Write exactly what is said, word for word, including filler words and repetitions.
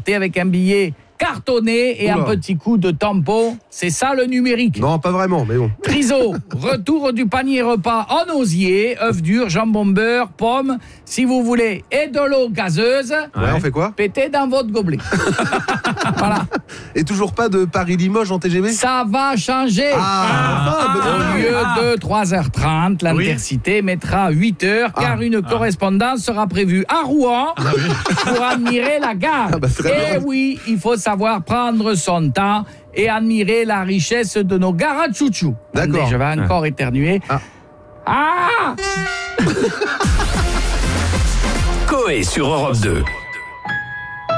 sortez avec un billet cartonné et Oula. un petit coup de tampon. C'est ça le numérique. Non, pas vraiment, mais bon. Triso, retour du panier repas en osier, œufs durs, jambon beurre, pommes, si vous voulez, et de l'eau gazeuse. Ouais, on fait quoi ? Pétez dans votre gobelet. Voilà. Et toujours pas de Paris-Limoges en T G V ? Ça va changer. Ah, ah, Au lieu de trois heures trente, l'Intercité oui. mettra huit heures, car ah, une ah. correspondance sera prévue à Rouen ah, oui. pour admirer la gare. Ah, bah, et bien. oui, il faut savoir prendre son temps et admirer la richesse de nos gares à chouchou. D'accord. Attendez, je vais encore ah. éternuer. Ah, ah Coé sur Europe deux.